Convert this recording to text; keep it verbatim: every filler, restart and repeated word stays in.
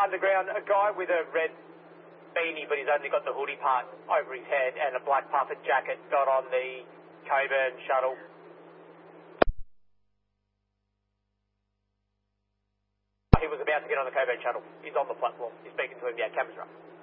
underground, a guy with a red beanie, but he's only got the hoodie part over his head, and a black puffer jacket got on the Coburn shuttle. He was about to get on the Coburn shuttle. He's on the platform. He's speaking to him. Yeah, cameras are up.